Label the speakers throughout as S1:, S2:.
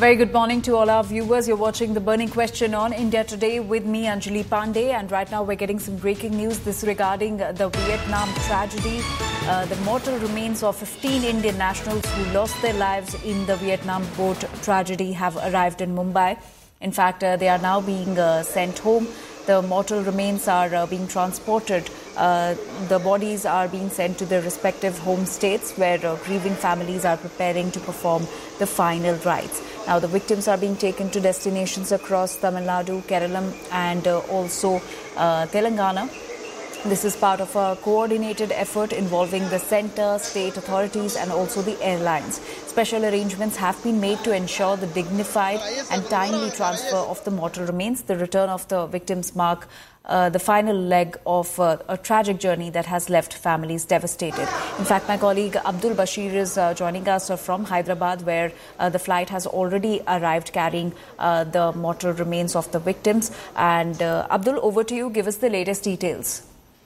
S1: Very good morning to all our viewers. You're watching The Burning Question on India Today with me, Anjali Pandey. And right now we're getting some breaking news. This regarding the Vietnam tragedy. The mortal remains of 15 Indian nationals who lost their lives in the Vietnam boat tragedy have arrived in Mumbai. In fact, they are now being sent home. The mortal remains are being transported. The bodies are being sent to their respective home states where grieving families are preparing to perform the final rites. Now, the victims are being taken to destinations across Tamil Nadu, Kerala and also Telangana. This is part of a coordinated effort involving the centre, state authorities and also the airlines. Special arrangements have been made to ensure the dignified and timely transfer of the mortal remains. The return of the victims mark the final leg of a tragic journey that has left families devastated. In fact, my colleague Abdul Bashir is joining us from Hyderabad, where the flight has already arrived carrying the mortal remains of the victims. And Abdul, over to you. Give us the latest details.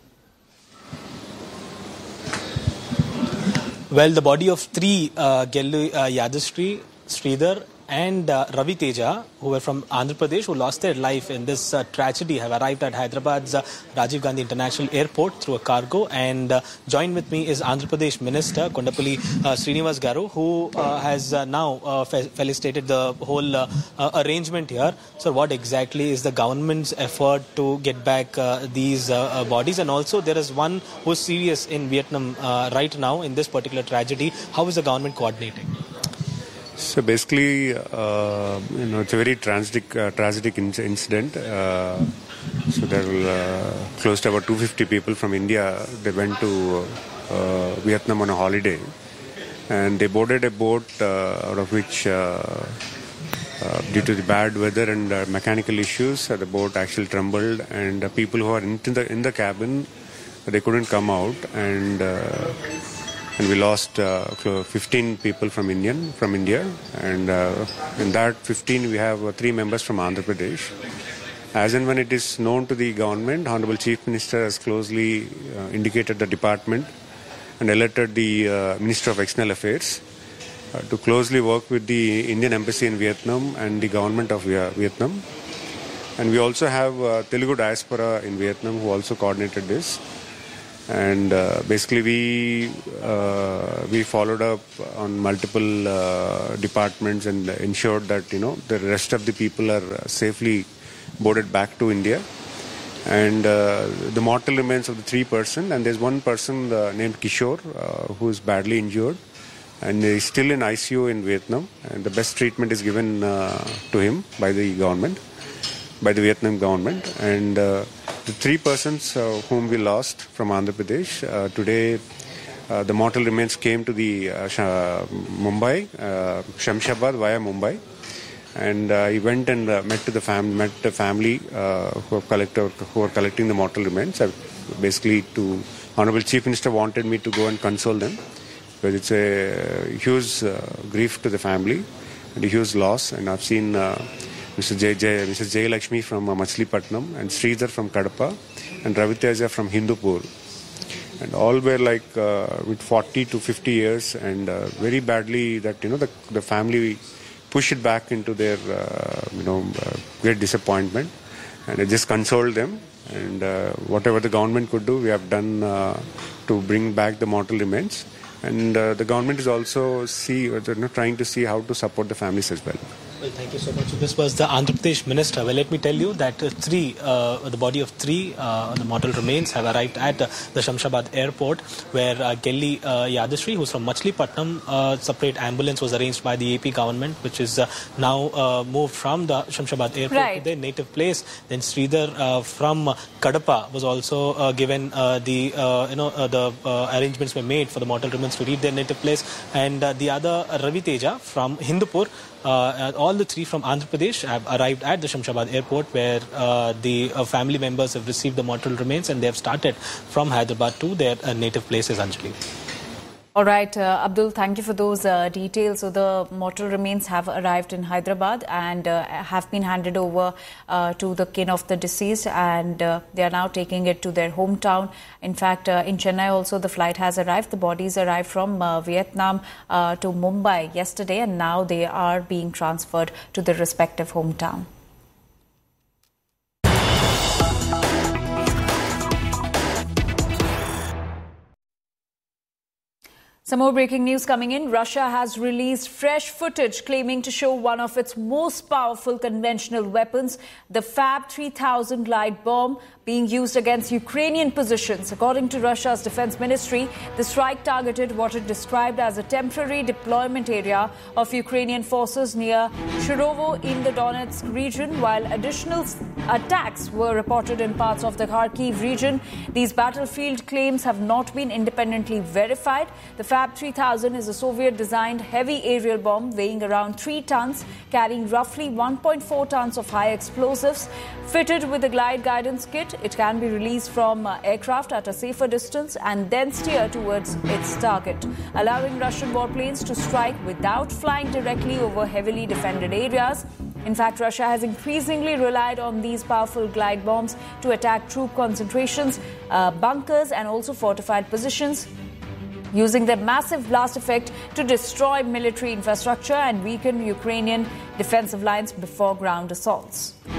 S2: Well, the body of three, Gellu Yadushree, Sridhar and Ravi Teja, who were from Andhra Pradesh, who lost their life in this tragedy, have arrived at Hyderabad's Rajiv Gandhi International Airport through a cargo. And joined with me is Andhra Pradesh Minister Kondapalli Srinivas Garu, who has now felicitated the whole arrangement here. So what exactly is the government's effort to get back these bodies? And also there is one who's serious in Vietnam right now in this particular tragedy. How is the government coordinating?
S3: So basically, it's a very tragic incident. So there were close to about 250 people from India. They went to Vietnam on a holiday, and they boarded a boat out of which, due to the bad weather and mechanical issues, the boat actually trembled, and people who are in the cabin, they couldn't come out, and we lost 15 people from India, and in that 15 we have 3 members from Andhra Pradesh. As and when it is known to the government, Honorable Chief Minister has closely indicated the department and alerted the Minister of External Affairs to closely work with the Indian Embassy in Vietnam and the government of Vietnam. And we also have Telugu diaspora in Vietnam who also coordinated this. And basically we followed up on multiple departments and ensured that the rest of the people are safely boarded back to India. And the mortal remains of the 3 persons, and there's one person named Kishore who is badly injured and is still in ICU in Vietnam, and the best treatment is given to him by the Vietnam government. And the 3 persons whom we lost from Andhra Pradesh, today the mortal remains came to the Mumbai, Shamshabad via Mumbai, and he went and met the family who are collecting the mortal remains. Basically, Honorable Chief Minister wanted me to go and console them, because it's a huge grief to the family and a huge loss. And I've seen Mrs. Jay Lakshmi from Machilipatnam, and Sridhar from Kadapa, and Ravi Teja from Hindupur. And all were with 40 to 50 years, and very badly that the family pushed it back into their great disappointment. And I just consoled them, and whatever the government could do, we have done to bring back the mortal remains. And the government is also trying to see how to support the families as well.
S2: Well, thank you so much. So this was the Andhra Pradesh Minister. Well, let me tell you that the body of 3, the mortal remains, have arrived at the Shamshabad airport, where Gellu Yadushree, who's from Machilipatnam, separate ambulance was arranged by the AP government, which is now moved from the Shamshabad airport to their native place. Then Sridhar from Kadapa was also given the arrangements were made for the mortal remains to reach their native place, and the other Ravi Teja from Hindupur. All the 3 from Andhra Pradesh have arrived at the Shamshabad airport, where the family members have received the mortal remains, and they have started from Hyderabad to their native places, Anjali.
S1: All right, Abdul, thank you for those details. So the mortal remains have arrived in Hyderabad and have been handed over to the kin of the deceased, and they are now taking it to their hometown. In fact, in Chennai also the flight has arrived. The bodies arrived from Vietnam to Mumbai yesterday, and now they are being transferred to their respective hometown. Some more breaking news coming in. Russia has released fresh footage claiming to show one of its most powerful conventional weapons, the Fab 3000 glide bomb, being used against Ukrainian positions. According to Russia's defense ministry, the strike targeted what it described as a temporary deployment area of Ukrainian forces near Shirovo in the Donetsk region, while additional attacks were reported in parts of the Kharkiv region. These battlefield claims have not been independently verified. The Fab 3000 is a Soviet-designed heavy aerial bomb weighing around 3 tons, carrying roughly 1.4 tons of high explosives. Fitted with a glide guidance kit, it can be released from aircraft at a safer distance and then steer towards its target, allowing Russian warplanes to strike without flying directly over heavily defended areas. In fact, Russia has increasingly relied on these powerful glide bombs to attack troop concentrations, bunkers, and also fortified positions, using their massive blast effect to destroy military infrastructure and weaken Ukrainian defensive lines before ground assaults.